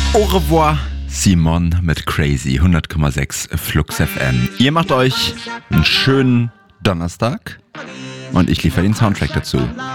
Au revoir, Simon mit Crazy 100,6 Flux FM. Ihr macht euch einen schönen Donnerstag und ich liefere den Soundtrack dazu.